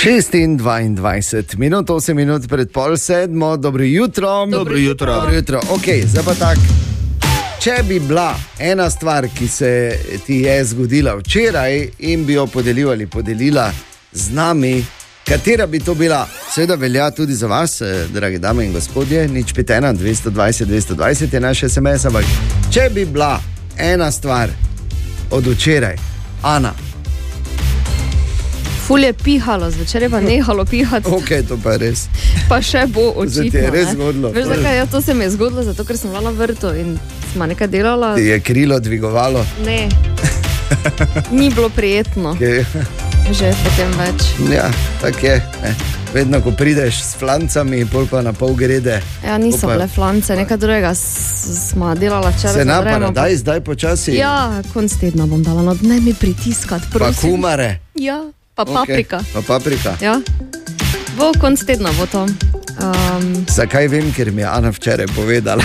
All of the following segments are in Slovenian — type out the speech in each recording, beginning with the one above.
6:22 minut, 8 minut pred pol sedmo, dobro jutro. Dobro jutro. Ok, zdaj pa tak. Če bi bila ena stvar, ki se ti je zgodila včeraj in bi jo podelila z nami, katera bi to bila? Seveda velja tudi za vas, dragi dame in gospodje, 051 220 220 je naš SMS, ampak če bi bila ena stvar od včeraj, Ana. Ful je pihalo, zvečer je pa nehalo pihati. Ok, to pa je res. Pa še bo očitno. Zdaj ti je res zgodilo. Veš, zakaj? Ja, to se mi je zgodilo, zato ker sem bila na vrtu in smo nekaj delala. Ti je krilo dvigovalo? Ne. Ni bilo prijetno. Okay. Že potem več. Ja, tak je. Ne. Vedno, ko prideš s flancami, pol pa na pol grede. Ja, niso bile flance, nekaj drugega smo delala včeraj. Se napara, zdaj počasi. Ja, konc tedna bom dala, no ne mi pritiskat, prosim. Pa kumare. Ja, pa paprika. Okay. Pa paprika. Ja, bo konc tedna bo to. Zakaj vem, ker mi je Ana včeraj povedala.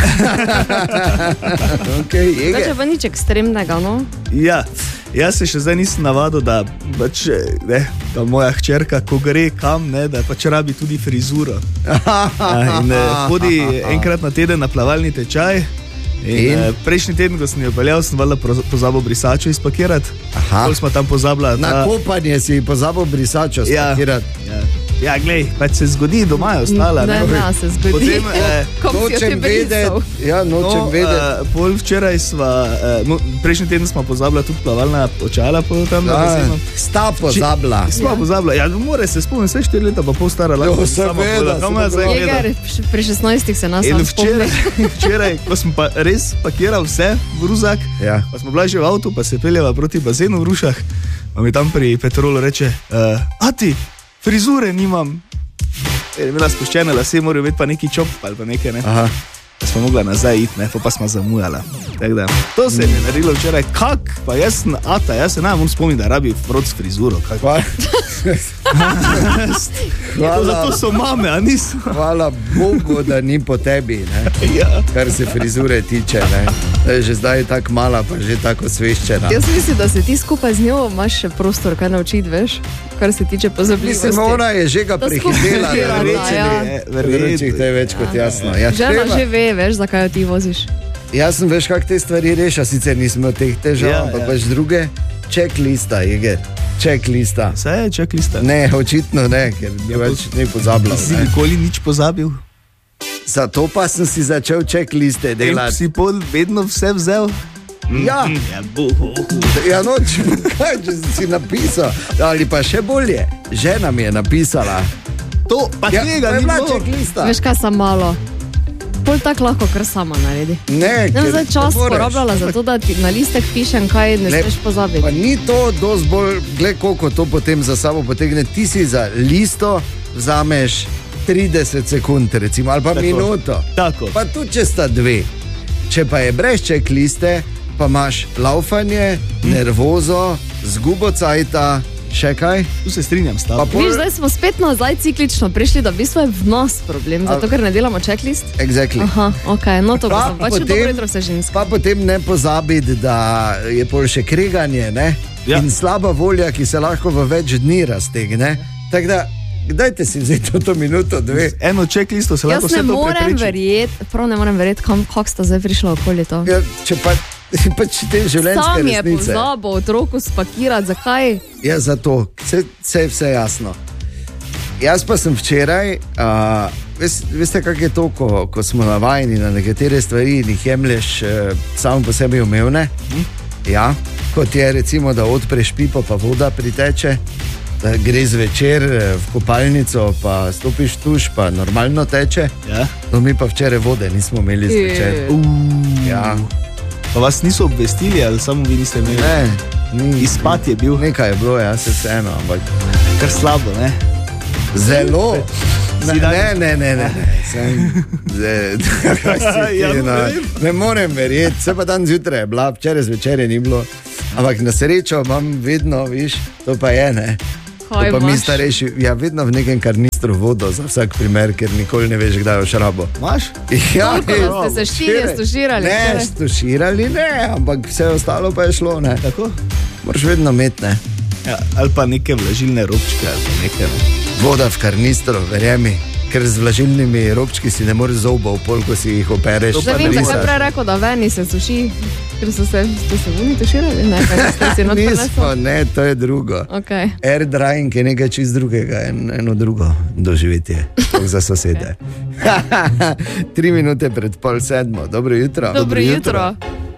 Okay, Zdaj pa nič ekstremnega, no? Ja, jaz se še zdaj nisem navadil, da moja hčerka, ko gre kam, da pač rabi tudi frizuro. In hodi enkrat na teden na plavalni tečaj. In prejšnji teden, ko sem jo peljal, sem valjda pozabil brisačo izpakirati. Ko smo tam pozabila na kopanje si pozabil brisačo spakirati. Ja, glej, pač se zgodi, doma je ostala. Ne, se zgodi. Nočem vedeti. Pol včeraj prejšnji teden smo pozabila tudi plavalna očala. Sta pozabila. Sva pozabila. Ja, more se spomni, vse 4 leta pa pol stara. Pri 16 se nas spomni. Včeraj, ko sem pa res pakiral vse v ruzak, pa smo bila že v avtu, pa se peljava proti bazenu v Rušah, pa mi tam pri Petrolu reče, ati, frizure nimam. Imela spuščene lase, morajo biti pa neki čop ali pa nekaj, ne. Pa smo mogla nazaj iti, pa smo zamujala. Da, to se mi je naredilo včeraj. Kak? Pa jaz sem ata, jaz se najbolj spomnim, da rabi frod s frizuro. Zato so mame, a niso. Hvala Bogu, da ni po tebi, ne. Kar se frizure tiče, ne. Že zdaj je tako mala, pa že tako osveščena. Jaz mislim, da se ti skupaj z njo imaš še prostor, kaj naučiti, veš, kar se tiče pozabljivosti. Mislim, ona je že ga prehitela, verjetno te je več kot jasno. Žena že ve, veš, zakaj jo ti voziš. Jaz sem, veš, kak te stvari reša, sicer nismo teh težav, ampak pač druge, checklista, Jeger. Checklista. Vse je checklista? Ne, očitno ne, ker bi več ne pozabljal. Si nikoli nič pozabil? Zato pa sem si začel checkliste delati. Si pol vedno vse vzel? Ja. Ja, noč, kaj, če si napisal, ali pa še bolje, žena mi je napisala. To pa tega ni bilo. Checklista. Veš, kaj sem malo? Pol tako lahko kar sama naredi. Ne, ker zdaj čas porabljala za to, da ti na listek pišem, kaj ne smeš pozabiti. Pa ni to dosti bolj, gled koliko to potem za sabo potegne. Ti si za listo vzameš 30 sekund, recimo, ali pa tako, minuto. Tako. Pa tu če sta 2. Če pa je brez checkliste, pa imaš laufanje, nervozo, zgubo cajta, še kaj? Tu se strinjam s tabo. Viš, zdaj smo spet nazaj ciklično prišli, da v bistvu je v nas problem, zato ker ne delamo checklist. Exactly. Aha, ok, no to pa sem, pač je dobro jutro vse žensko. Pa potem ne pozabiti, da je pol še kreganje, ne? Ja. In slaba volja, ki se lahko v več dni raztegne. Tako da, dajte si vzeti to minuto, 2. Eno checklisto se lahko vse to prepreči. Prav ne morem verjeti, kako sta zdaj prišla okoli to. Ja, če pač te življenjske resnice. Sam je pozabil otroku spakirati, zakaj? Ja, zato, vse jasno. Jaz pa sem včeraj, veste, kak je to, ko smo navajeni na nekatere stvari in jih jemlješ samo po sebi umevne? Ja, kot je recimo, da odpreš pipo, pa voda priteče, da gre zvečer v kopalnico, pa stopiš tuš, pa normalno teče. Ja. No, mi pa včeraj vode nismo imeli zvečer. Ja. Pa vas niso obvestili, ali samo vi niste imeli? Ne. Izpad je bil? Nekaj je bilo, ja, se vseeno, ampak... Kar slabo, ne? Zelo. Ne. Ne morem verjeti, vse pa dan zjutraj je bila, včeraj zvečer je ni bilo. Ampak na srečo imam vedno, viš, to pa je, ne? To pa mi starejši, ja, vedno v nekem karnistru vodo za vsak primer, ker nikoli ne veš, kdaj boš rabo. Imaš? Ja, koliko ste se 4 stuširali? Ne, stuširali ne, ampak vse ostalo pa je šlo, ne. Tako? Moraš vedno imeti, ne. Ja, ali pa neke vlažilne robčke, ali pa nekaj. Voda v karnistru, verjemi. Ker z vlažilnimi robčki si ne moreš zobov, polko si jih opereš. Ne vem, zakaj prej rekel, da veni se suši, ker ste se vuni tuširali? Ne, ste si not Nismo, ne, to je drugo. Okay. Air drying je nekaj čist drugega, eno drugo doživetje, za sosede. 3 minute pred 6:30, dobro jutro. Dobro jutro.